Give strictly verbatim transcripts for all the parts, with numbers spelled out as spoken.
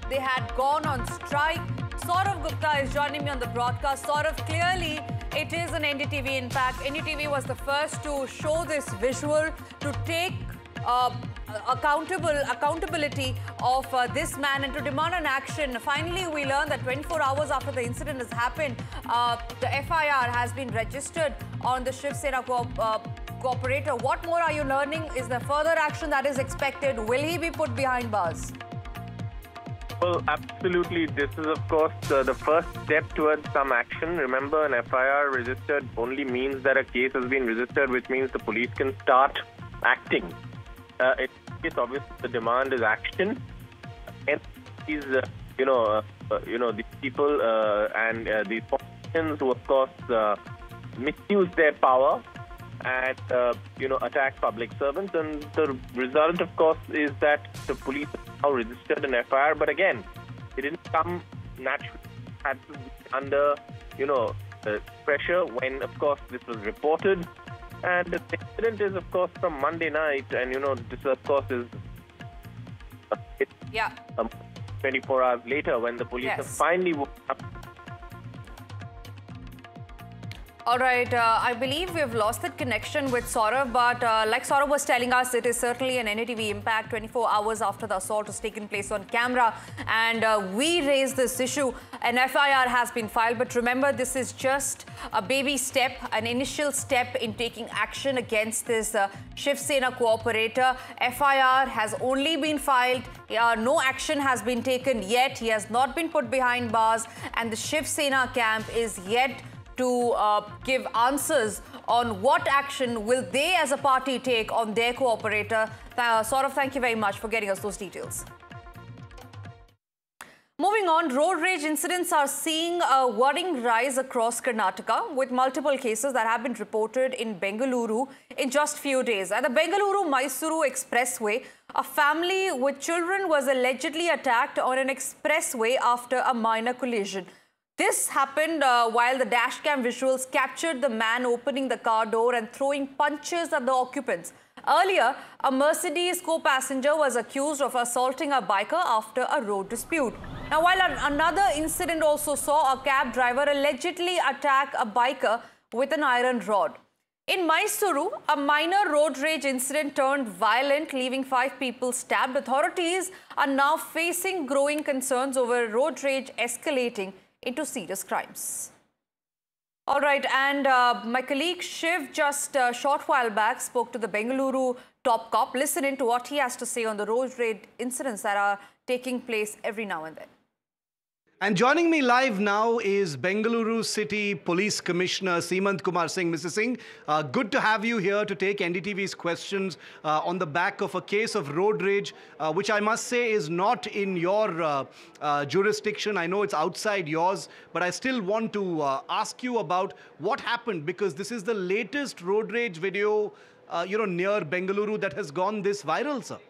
they had gone on strike. Saurav Gupta is joining me on the broadcast. Saurav, clearly it is an N D T V impact. N D T V was the first to show this visual, to take uh, accountable accountability of uh, this man and to demand an action. Finally, we learned that twenty-four hours after the incident has happened, uh, the F I R has been registered on the Shiv Sena co uh, cooperator. What more are you learning? Is there further action that is expected? Will he be put behind bars? Well, absolutely. This is, of course, uh, the first step towards some action. Remember, an F I R registered only means that a case has been registered, which means the police can start acting. Uh, in this case, obviously, the demand is action. And these, uh, you know, uh, uh, you know, these people uh, and uh, these politicians who, of course, uh, misuse their power and, uh, you know, attack public servants. And the result, of course, is that the police have now registered an F I R. But again, it didn't come naturally. It had to be under, you know, uh, pressure when, of course, this was reported. And the incident is, of course, from Monday night. And, you know, this, of course, is uh, it, yeah. um, twenty-four hours later when the police yes. have finally woken up. All right, uh, I believe we've lost that connection with Saurav, but uh, like Saurav was telling us, it is certainly an N D T V impact twenty-four hours after the assault has taken place on camera. And uh, we raised this issue. An F I R has been filed, but remember, this is just a baby step, an initial step in taking action against this uh, Shiv Sena cooperator. F I R has only been filed. Uh, no action has been taken yet. He has not been put behind bars, and the Shiv Sena camp is yet to uh, give answers on what action will they as a party take on their cooperator. Uh, Saurav, thank you very much for getting us those details. Moving on, road rage incidents are seeing a worrying rise across Karnataka, with multiple cases that have been reported in Bengaluru in just few days. At the Bengaluru-Mysuru Expressway, a family with children was allegedly attacked on an expressway after a minor collision. This happened uh, while the dashcam visuals captured the man opening the car door and throwing punches at the occupants. Earlier, a Mercedes co-passenger was accused of assaulting a biker after a road dispute. Now, while another incident also saw a cab driver allegedly attack a biker with an iron rod. In Mysuru, a minor road rage incident turned violent, leaving five people stabbed. Authorities are now facing growing concerns over road rage escalating into serious crimes. All right, and uh, my colleague Shiv just a short while back spoke to the Bengaluru top cop. Listen in to what he has to say on the road rage incidents that are taking place every now and then. And joining me live now is Bengaluru City Police Commissioner Seemant Kumar Singh. Mister Singh, uh, good to have you here to take N D T V's questions uh, on the back of a case of road rage, uh, which I must say is not in your uh, uh, jurisdiction. I know it's outside yours, but I still want to uh, ask you about what happened, because this is the latest road rage video, uh, you know, near Bengaluru that has gone this viral, sir.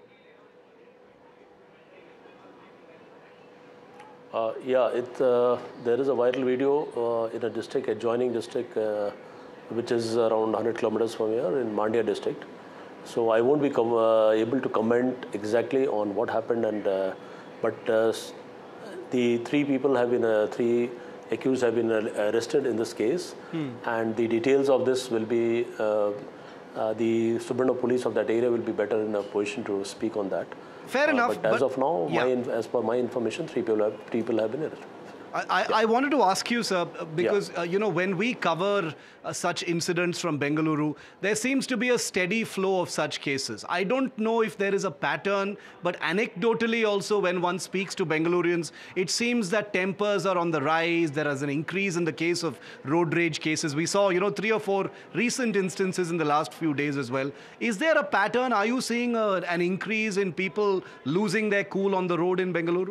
Uh, yeah, it, uh, there is a viral video uh, in a district, adjoining district, uh, which is around one hundred kilometers from here in Mandya district. So I won't be com uh, able to comment exactly on what happened, and uh, but uh, the three people have been, uh, three accused have been arrested in this case, hmm. and the details of this will be, uh, uh, the Subarna police of that area will be better in a position to speak on that. Fair uh, enough. But as but, of now, yeah. my, as per my information, three people have, three people have been arrested. I, I, yeah. I wanted to ask you, sir, because, yeah. uh, you know, when we cover uh, such incidents from Bengaluru, there seems to be a steady flow of such cases. I don't know if there is a pattern, but anecdotally also, when one speaks to Bengalurians, it seems that tempers are on the rise. There is an increase in the case of road rage cases. We saw, you know, three or four recent instances in the last few days as well. Is there a pattern? Are you seeing a, an increase in people losing their cool on the road in Bengaluru?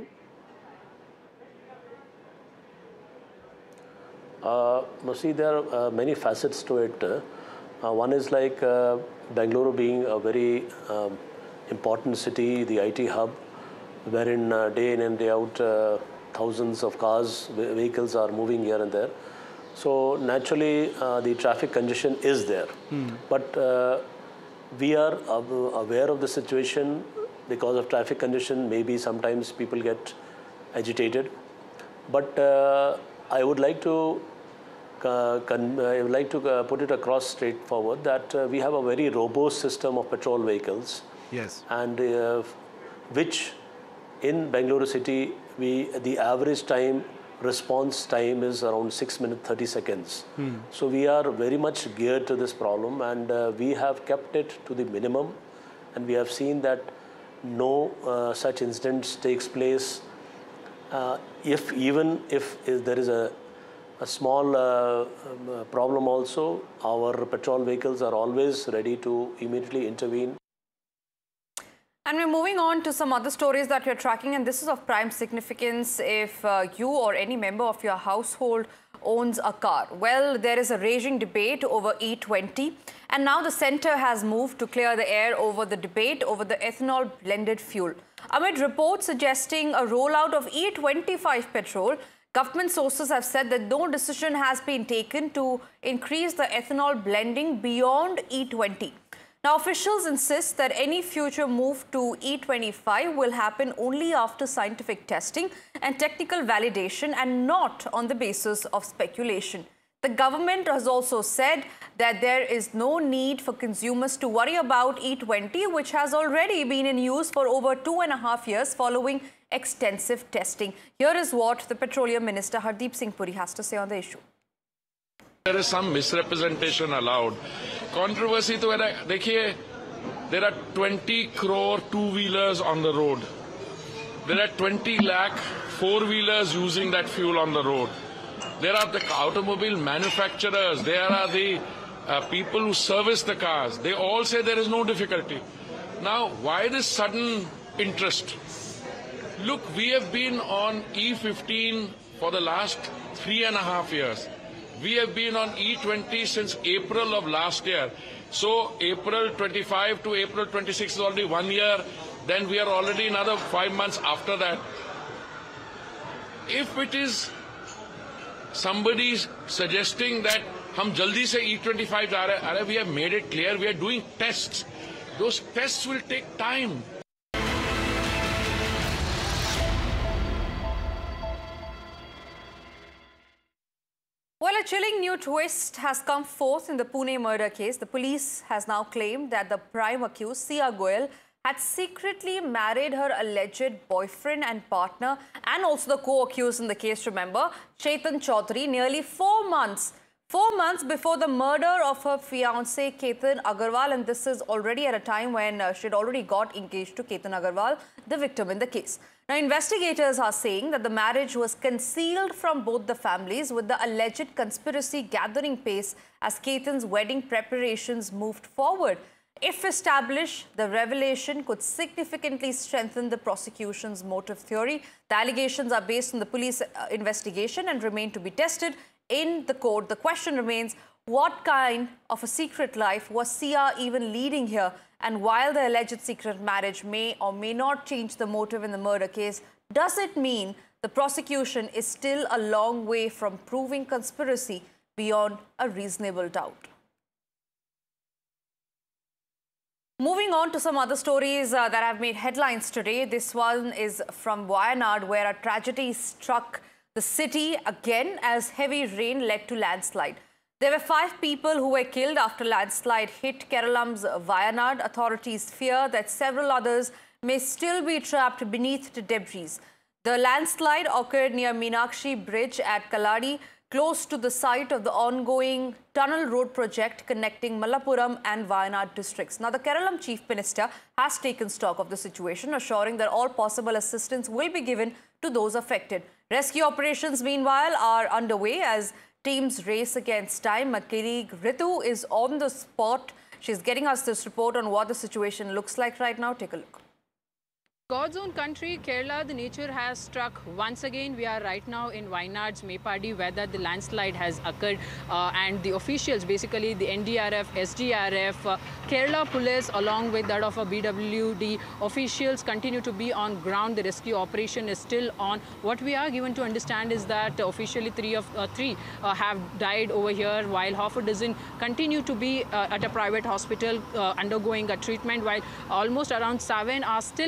Uh, see, there are uh, many facets to it. Uh, one is like uh, Bengaluru being a very um, important city, the I T hub, wherein uh, day in and day out, uh, thousands of cars, vehicles are moving here and there. So naturally, uh, the traffic congestion is there. Hmm. But uh, we are aware of the situation because of traffic congestion. Maybe sometimes people get agitated. But uh, I would like to uh, con I would like to uh, put it across straightforward that uh, we have a very robust system of patrol vehicles. Yes. And uh, which in Bengaluru city, we the average time response time is around six minutes thirty seconds. Hmm. So we are very much geared to this problem, and uh, we have kept it to the minimum, and we have seen that no uh, such incidents takes place. Uh, if even if, if there is a, a small uh, um, problem also, our patrol vehicles are always ready to immediately intervene. And we're moving on to some other stories that we're tracking, and this is of prime significance if uh, you or any member of your household owns a car. Well, there is a raging debate over E twenty, and now the centre has moved to clear the air over the debate over the ethanol blended fuel. Amid reports suggesting a rollout of E twenty-five petrol, government sources have said that no decision has been taken to increase the ethanol blending beyond E twenty. Now, officials insist that any future move to E twenty-five will happen only after scientific testing and technical validation and not on the basis of speculation. The government has also said that there is no need for consumers to worry about E twenty, which has already been in use for over two and a half years following extensive testing. Here is what the Petroleum Minister Hardeep Singh Puri has to say on the issue. There is some misrepresentation allowed. Controversy to dekhiye, there are twenty crore two-wheelers on the road. There are twenty lakh four-wheelers using that fuel on the road. There are the automobile manufacturers. There are the uh, people who service the cars. They all say there is no difficulty. Now, why this sudden interest? Look, we have been on E fifteen for the last three and a half years. We have been on E twenty since April of last year. So April twenty-five to April twenty-six is already one year. Then we are already another five months after that. If it is somebody suggesting that hum jaldi se E twenty-five ja rahe, we have made it clear we are doing tests. Those tests will take time. Well, a chilling new twist has come forth in the Pune murder case. The police has now claimed that the prime accused, Sia Goyal, had secretly married her alleged boyfriend and partner, and also the co-accused in the case, remember, Chetan Chaudhary, nearly four months, four months before the murder of her fiancé, Ketan Agarwal, and this is already at a time when uh, she had already got engaged to Ketan Agarwal, the victim in the case. Now, investigators are saying that the marriage was concealed from both the families, with the alleged conspiracy gathering pace as Ketan's wedding preparations moved forward. If established, the revelation could significantly strengthen the prosecution's motive theory. The allegations are based on the police uh, investigation and remain to be tested in the court. The question remains, what kind of a secret life was Sia even leading here? And while the alleged secret marriage may or may not change the motive in the murder case, does it mean the prosecution is still a long way from proving conspiracy beyond a reasonable doubt? Moving on to some other stories uh, that have made headlines today. This one is from Wayanad, where a tragedy struck the city again as heavy rain led to landslide. There were five people who were killed after landslide hit Keralam's Wayanad. Authorities fear that several others may still be trapped beneath the debris. The landslide occurred near Meenakshi Bridge at Kaladi, close to the site of the ongoing tunnel road project connecting Malappuram and Wayanad districts. Now, the Keralam Chief Minister has taken stock of the situation, assuring that all possible assistance will be given to those affected. Rescue operations, meanwhile, are underway as teams race against time. My colleague Ritu is on the spot. She's getting us this report on what the situation looks like right now. Take a look. God's own country, Kerala, the nature has struck once again. We are right now in Wayanad's Mepadi, where the landslide has occurred, uh, and the officials, basically the N D R F, S D R F, uh, Kerala Police, along with that of a B W D officials, continue to be on ground. The rescue operation is still on. What we are given to understand is that officially three of uh, three uh, have died over here, while half a dozen continue to be uh, at a private hospital uh, undergoing a treatment, while almost around seven are still feared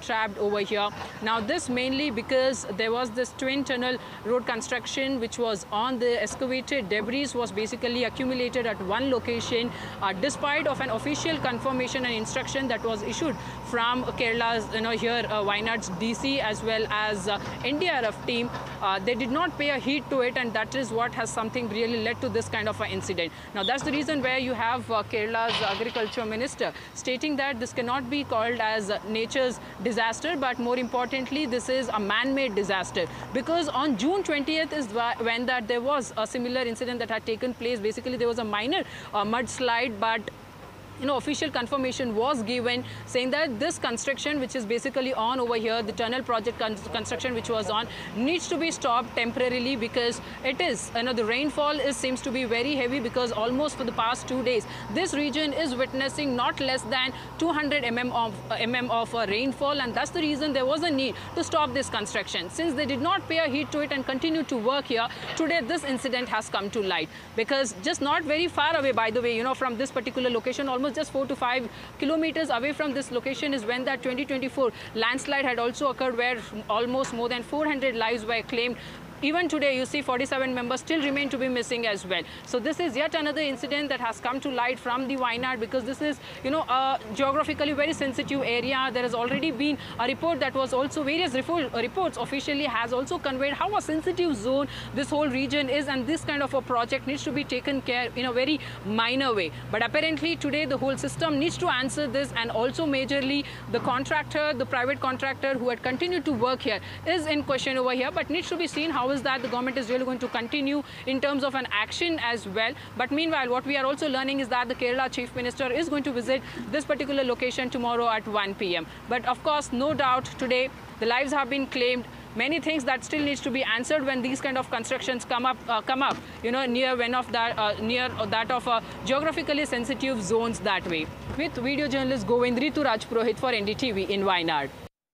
trapped over here. Now this mainly because there was this twin tunnel road construction which was on the excavated debris was basically accumulated at one location uh, despite of an official confirmation and instruction that was issued from Kerala's, you know, here uh, Wayanad's D C as well as uh, N D R F team. Uh, they did not pay a heed to it, and that is what has something really led to this kind of an incident. Now that's the reason where you have uh, Kerala's agriculture minister stating that this cannot be called as uh, nature's disaster, but more importantly this is a man-made disaster, because on June twentieth is when that there was a similar incident that had taken place. Basically there was a minor uh, mudslide, but you know, official confirmation was given saying that this construction which is basically on over here, the tunnel project con construction which was on, needs to be stopped temporarily because it is, you know, the rainfall is seems to be very heavy, because almost for the past two days this region is witnessing not less than two hundred millimeters of, uh, mm of uh, rainfall, and that's the reason there was a need to stop this construction. Since they did not pay a heed to it and continue to work here, today this incident has come to light, because just not very far away, by the way, you know, from this particular location, almost just four to five kilometers away from this location is when that twenty twenty-four landslide had also occurred, where almost more than four hundred lives were claimed. Even today, you see forty-seven members still remain to be missing as well. So this is yet another incident that has come to light from the Wayanad, because this is, you know, a geographically very sensitive area. There has already been a report that was also various reports officially has also conveyed how a sensitive zone this whole region is, and this kind of a project needs to be taken care in a very minor way. But apparently today the whole system needs to answer this, and also majorly the contractor, the private contractor who had continued to work here is in question over here, but needs to be seen how is that the government is really going to continue in terms of an action as well. But meanwhile, what we are also learning is that the Kerala Chief Minister is going to visit this particular location tomorrow at one P M But of course, no doubt today the lives have been claimed. Many things that still needs to be answered when these kind of constructions come up, uh, come up, you know, near one of that, uh, near that of uh, geographically sensitive zones that way. With video journalist Govind Ritu Rajpurohit for N D T V in Wayanad.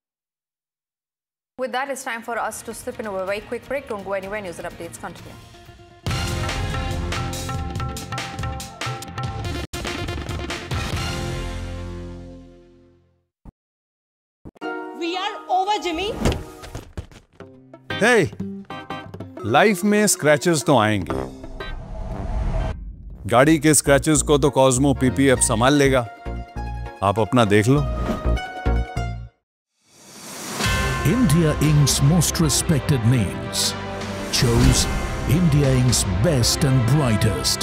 With that, it's time for us to slip in a very quick break. Don't go anywhere. News and updates continue. We are over, Jimmy. Hey, life में scratches तो आएंगे। गाड़ी के scratches को तो Cosmo PPF संभाल लेगा। आप अपना देख लो। India Incorporated's most respected names chose India Incorporated's best and brightest.